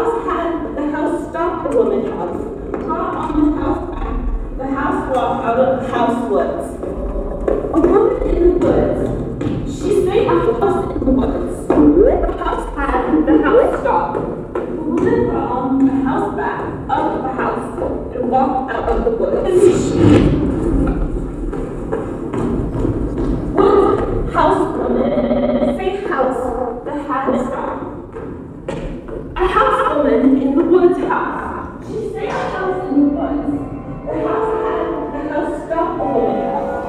the house stopped the woman's house, brought on the house back. The house walked out of the house woods. A woman in the woods. She stayed at the house in the woods. The house had the house stopped. The woman brought on the house back out of the house and walked out of the woods.